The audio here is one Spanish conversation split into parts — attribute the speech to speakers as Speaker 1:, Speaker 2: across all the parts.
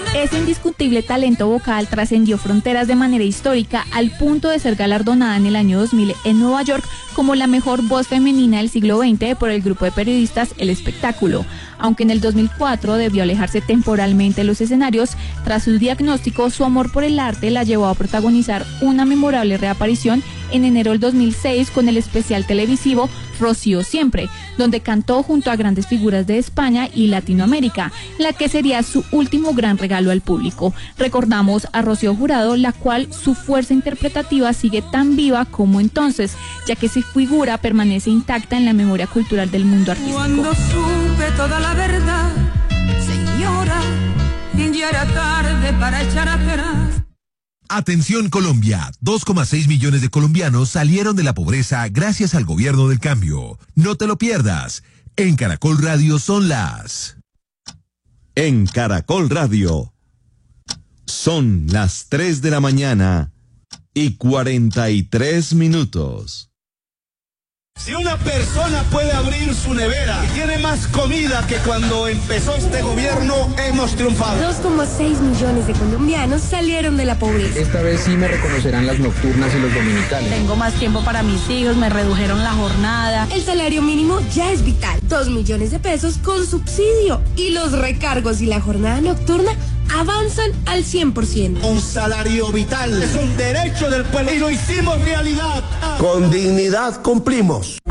Speaker 1: Ese indiscutible talento vocal trascendió fronteras de manera histórica al punto de ser galardonada en el año 2000 en Nueva York como la mejor voz femenina del siglo XX por el grupo de periodistas El Espectáculo. Aunque en el 2004 debió alejarse temporalmente de los escenarios, tras su diagnóstico, su amor por el arte la llevó a protagonizar una memorable reaparición en enero del 2006 con el especial televisivo Rocío Siempre, donde cantó junto a grandes figuras de España y Latinoamérica, la que sería su último gran regalo al público. Recordamos a Rocío Jurado, la cual su fuerza interpretativa sigue tan viva como entonces, ya que su figura permanece intacta en la memoria cultural del mundo artístico.
Speaker 2: Cuando supe toda la verdad, señora, ya era tarde para echar atrás.
Speaker 3: Atención Colombia, 2,6 millones de colombianos salieron de la pobreza gracias al gobierno del cambio. No te lo pierdas. En Caracol Radio son las...
Speaker 4: En Caracol Radio son las 3 de la mañana y 43 minutos.
Speaker 5: Si una persona puede abrir su nevera y tiene más comida que cuando empezó este gobierno, hemos triunfado.
Speaker 6: 2,6 millones de colombianos salieron de la pobreza.
Speaker 7: Esta vez sí me reconocerán las nocturnas y los dominicales.
Speaker 8: Tengo más tiempo para mis hijos, me redujeron la jornada.
Speaker 6: El salario mínimo ya es vital. 2 millones de pesos con subsidio. Y los recargos y la jornada nocturna avanzan al 100%.
Speaker 5: Un salario vital es un derecho del pueblo y lo hicimos realidad. Con dignidad cumplimos.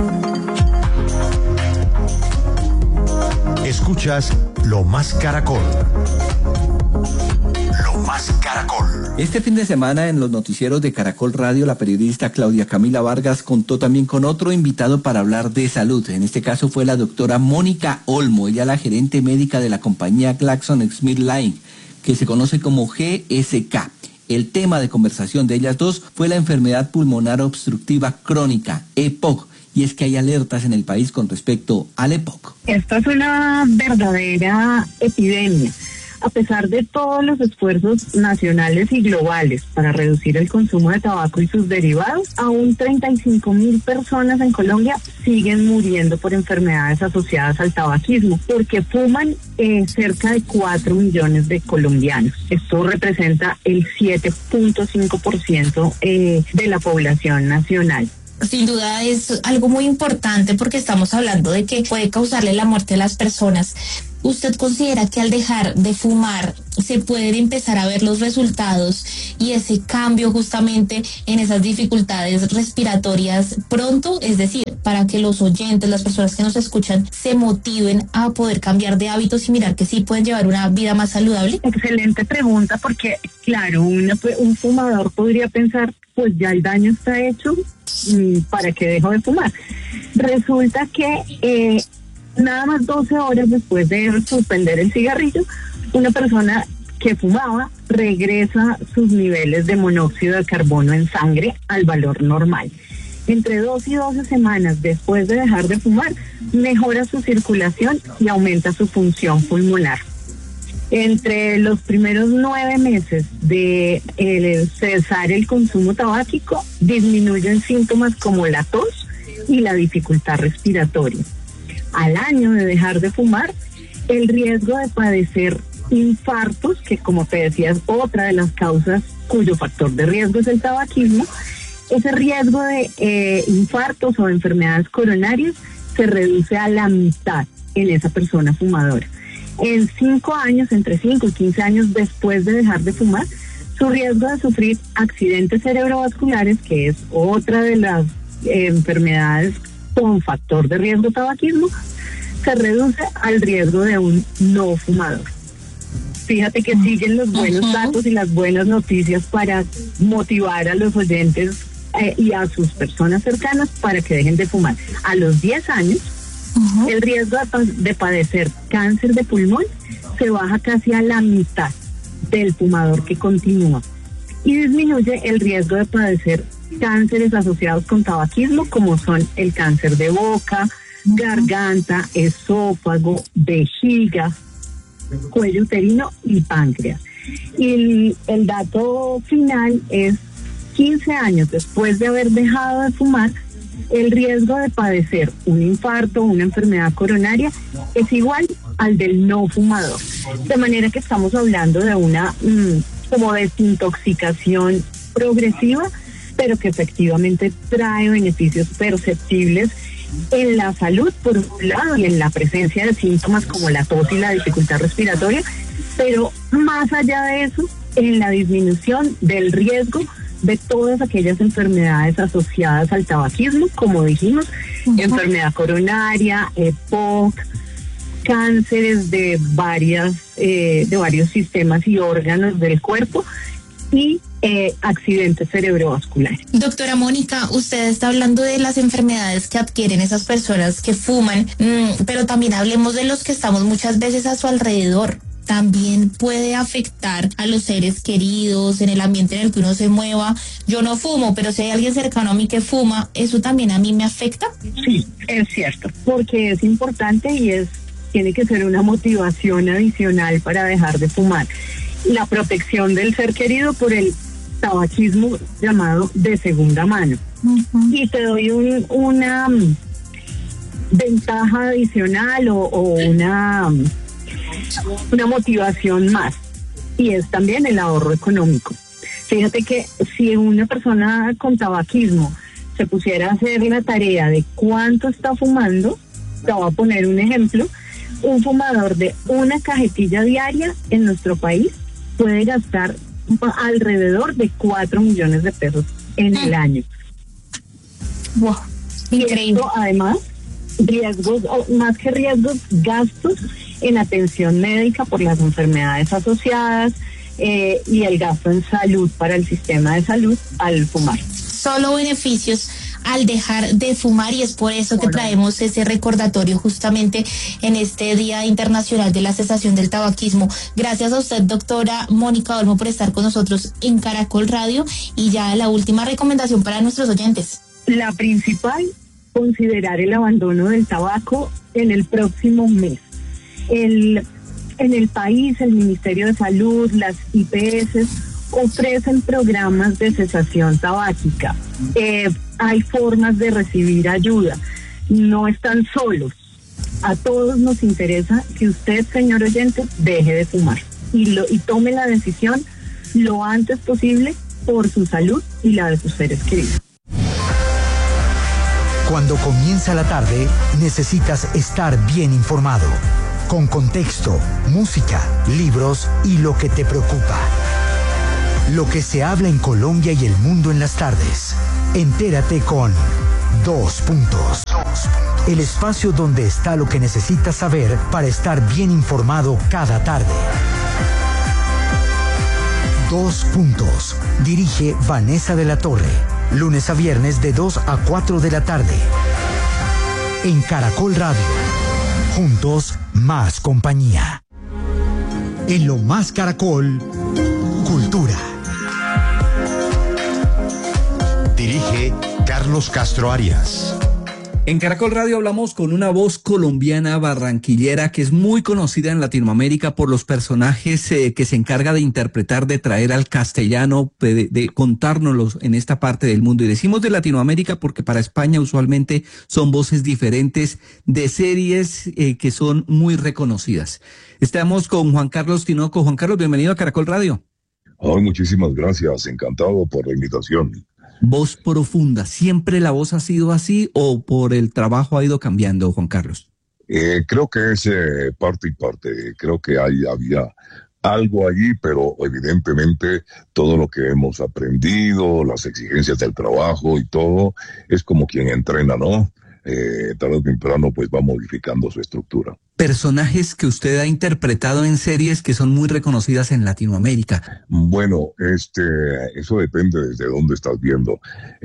Speaker 3: Escuchas Lo Más Caracol. Lo Más Caracol.
Speaker 9: Este fin de semana en los noticieros de Caracol Radio, la periodista Claudia Camila Vargas contó también con otro invitado para hablar de salud. En este caso fue la doctora Mónica Olmo, ella la gerente médica de la compañía GlaxoSmithKline, que se conoce como GSK. El tema de conversación de ellas dos fue la enfermedad pulmonar obstructiva crónica, EPOC, y es que hay alertas en el país con respecto al EPOC.
Speaker 10: Esta es una verdadera epidemia. A pesar de todos los esfuerzos nacionales y globales para reducir el consumo de tabaco y sus derivados, aún 35.000 personas en Colombia siguen muriendo por enfermedades asociadas al tabaquismo, porque fuman cerca de 4 millones de colombianos. Esto representa el 7.5% de la población nacional.
Speaker 11: Sin duda es algo muy importante porque estamos hablando de que puede causarle la muerte a las personas. ¿Usted considera que al dejar de fumar se pueden empezar a ver los resultados y ese cambio justamente en esas dificultades respiratorias pronto? Es decir, para que los oyentes, las personas que nos escuchan, se motiven a poder cambiar de hábitos y mirar que sí pueden llevar una vida más saludable.
Speaker 10: Excelente pregunta, porque claro, un fumador podría pensar, pues ya el daño está hecho, ¿para qué dejo de fumar? Resulta que nada más 12 horas después de suspender el cigarrillo, una persona que fumaba regresa sus niveles de monóxido de carbono en sangre al valor normal. Entre 2 y 12 semanas después de dejar de fumar, mejora su circulación y aumenta su función pulmonar. Entre los primeros 9 meses de cesar el consumo tabáquico, disminuyen síntomas como la tos y la dificultad respiratoria. Al año de dejar de fumar, el riesgo de padecer infartos, que como te decía es otra de las causas cuyo factor de riesgo es el tabaquismo, ese riesgo de infartos o de enfermedades coronarias se reduce a la mitad en esa persona fumadora. En 5 años, entre 5 y 15 años después de dejar de fumar, su riesgo de sufrir accidentes cerebrovasculares, que es otra de las enfermedades con factor de riesgo tabaquismo, se reduce al riesgo de un no fumador. Fíjate que siguen los buenos datos y las buenas noticias para motivar a los oyentes y a sus personas cercanas para que dejen de fumar. A los 10 años, el riesgo de padecer cáncer de pulmón se baja casi a la mitad del fumador que continúa y disminuye el riesgo de padecer cánceres asociados con tabaquismo, como son el cáncer de boca, garganta, esófago, vejiga, cuello uterino y páncreas. Y el dato final es 15 años después de haber dejado de fumar, el riesgo de padecer un infarto o una enfermedad coronaria es igual al del no fumador. De manera que estamos hablando de una como desintoxicación progresiva, pero que efectivamente trae beneficios perceptibles en la salud, por un lado, y en la presencia de síntomas como la tos y la dificultad respiratoria, pero más allá de eso, en la disminución del riesgo de todas aquellas enfermedades asociadas al tabaquismo, como dijimos, enfermedad coronaria, EPOC, cánceres de varios sistemas y órganos del cuerpo y accidentes cerebrovasculares.
Speaker 11: Doctora Mónica, usted está hablando de las enfermedades que adquieren esas personas que fuman, pero también hablemos de los que estamos muchas veces a su alrededor. También puede afectar a los seres queridos, en el ambiente en el que uno se mueva. Yo no fumo, pero si hay alguien cercano a mí que fuma, ¿eso también a mí me afecta?
Speaker 10: Sí, es cierto, porque es importante y tiene que ser una motivación adicional para dejar de fumar. La protección del ser querido por el tabaquismo llamado de segunda mano. Y te doy una ventaja adicional o una motivación más, y es también el ahorro económico. Fíjate que si una persona con tabaquismo se pusiera a hacer la tarea de cuánto está fumando, te voy a poner un ejemplo: un fumador de una cajetilla diaria en nuestro país puede gastar alrededor de 4 millones de pesos en el año.
Speaker 11: Wow, increíble.
Speaker 10: Y esto, además, riesgos, o más que riesgos, gastos en atención médica por las enfermedades asociadas y el gasto en salud para el sistema de salud al fumar.
Speaker 11: Solo beneficios al dejar de fumar, y es por eso que traemos ese recordatorio justamente en este Día Internacional de la Cesación del Tabaquismo. Gracias a usted, doctora Mónica Olmo, por estar con nosotros en Caracol Radio. Y ya la última recomendación para nuestros oyentes.
Speaker 10: La principal, considerar el abandono del tabaco en el próximo mes. En el país, el Ministerio de Salud, las IPS ofrecen programas de cesación tabáquica. Hay formas de recibir ayuda. No están solos. A todos nos interesa que usted, señor oyente, deje de fumar y tome la decisión lo antes posible por su salud y la de sus seres queridos.
Speaker 12: Cuando comienza la tarde, necesitas estar bien informado, con contexto, música, libros y lo que te preocupa. Lo que se habla en Colombia y el mundo en las tardes. Entérate con Dos Puntos. El espacio donde está lo que necesitas saber para estar bien informado cada tarde. Dos Puntos. Dirige Vanessa de la Torre. Lunes a viernes de 2 a 4 de la tarde. En Caracol Radio. Juntos, más compañía. En lo más Caracol, cultura. Dirige Carlos Castro Arias.
Speaker 9: En Caracol Radio hablamos con una voz colombiana barranquillera que es muy conocida en Latinoamérica por los personajes que se encarga de interpretar, de traer al castellano, de contárnoslos en esta parte del mundo. Y decimos de Latinoamérica porque para España usualmente son voces diferentes de series que son muy reconocidas. Estamos con Juan Carlos Tinoco. Juan Carlos, bienvenido a Caracol Radio.
Speaker 13: Ay, muchísimas gracias, encantado por la invitación.
Speaker 9: Voz profunda, ¿siempre la voz ha sido así o por el trabajo ha ido cambiando, Juan Carlos?
Speaker 13: Creo que es parte y parte. Creo que había algo allí, pero evidentemente todo lo que hemos aprendido, las exigencias del trabajo y todo, es como quien entrena, ¿no? Tarde o temprano pues va modificando su estructura.
Speaker 9: Personajes que usted ha interpretado en series que son muy reconocidas en Latinoamérica.
Speaker 13: Bueno, eso depende desde dónde estás viendo,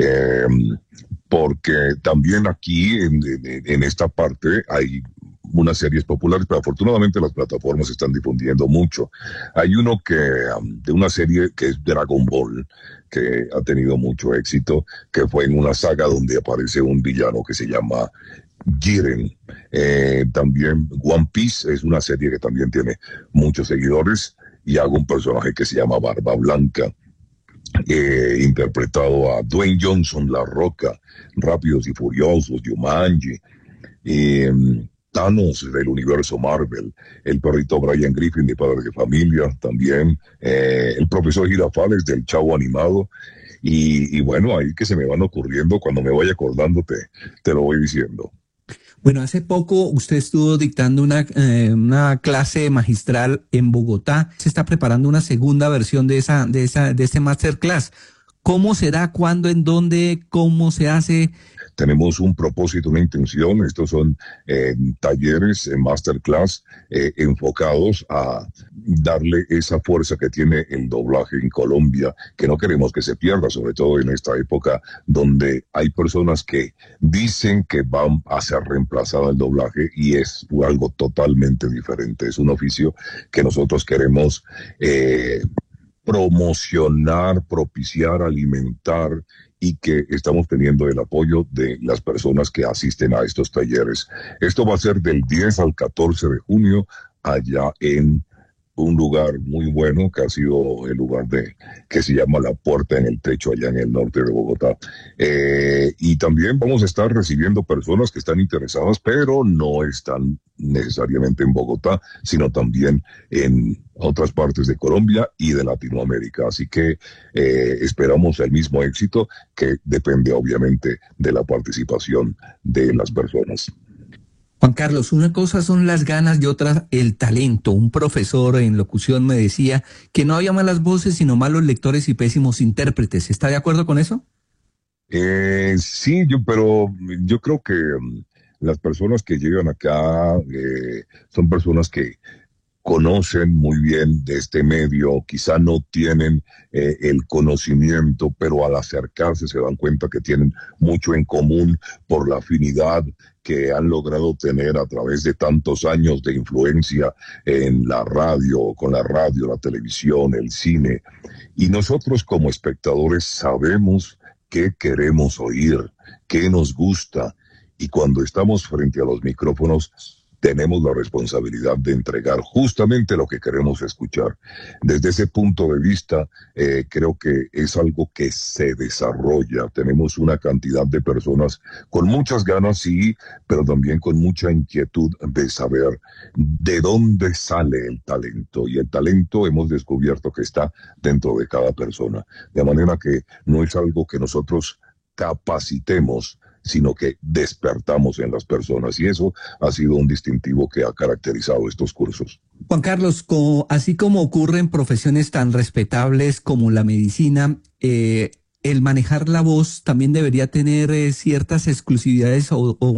Speaker 13: porque también aquí en esta parte hay unas series populares, pero afortunadamente las plataformas están difundiendo mucho. Hay uno de una serie que es Dragon Ball, que ha tenido mucho éxito, que fue en una saga donde aparece un villano que se llama Jiren. También One Piece es una serie que también tiene muchos seguidores y hago un personaje que se llama Barba Blanca. interpretado a Dwayne Johnson, La Roca, Rápidos y Furiosos, Jumanji, Thanos del universo Marvel, el perrito Brian Griffin de Padre de Familia también, el profesor Girafales del Chavo Animado, y bueno, ahí que se me van ocurriendo, cuando me vaya acordando te lo voy diciendo.
Speaker 9: Bueno, hace poco usted estuvo dictando una clase magistral en Bogotá. Se está preparando una segunda versión de este masterclass. ¿Cómo será? ¿Cuándo? ¿En dónde? ¿Cómo se hace?
Speaker 13: Tenemos un propósito, una intención. Estos son talleres, masterclass, enfocados a darle esa fuerza que tiene el doblaje en Colombia, que no queremos que se pierda, sobre todo en esta época donde hay personas que dicen que van a ser reemplazada el doblaje y es algo totalmente diferente. Es un oficio que nosotros queremos promocionar, propiciar, alimentar, y que estamos teniendo el apoyo de las personas que asisten a estos talleres. Esto va a ser del 10 al 14 de junio allá en un lugar muy bueno que ha sido el lugar que se llama La Puerta en el Techo, allá en el norte de Bogotá. Y también vamos a estar recibiendo personas que están interesadas, pero no están necesariamente en Bogotá, sino también en otras partes de Colombia y de Latinoamérica. Así que esperamos el mismo éxito, que depende obviamente de la participación de las personas.
Speaker 9: Juan Carlos, una cosa son las ganas y otra el talento. Un profesor en locución me decía que no había malas voces, sino malos lectores y pésimos intérpretes. ¿Está de acuerdo con eso?
Speaker 13: Sí, pero yo creo que las personas que llegan acá son personas que conocen muy bien de este medio, quizá no tienen el conocimiento, pero al acercarse se dan cuenta que tienen mucho en común por la afinidad que han logrado tener a través de tantos años de influencia en la radio, con la radio, la televisión, el cine. Y nosotros como espectadores sabemos qué queremos oír, qué nos gusta, y cuando estamos frente a los micrófonos tenemos la responsabilidad de entregar justamente lo que queremos escuchar. Desde ese punto de vista, creo que es algo que se desarrolla. Tenemos una cantidad de personas con muchas ganas, sí, pero también con mucha inquietud de saber de dónde sale el talento. Y el talento hemos descubierto que está dentro de cada persona. De manera que no es algo que nosotros capacitemos, sino que despertamos en las personas, y eso ha sido un distintivo que ha caracterizado estos cursos.
Speaker 9: Juan Carlos, así como ocurre en profesiones tan respetables como la medicina, el manejar la voz también debería tener ciertas exclusividades o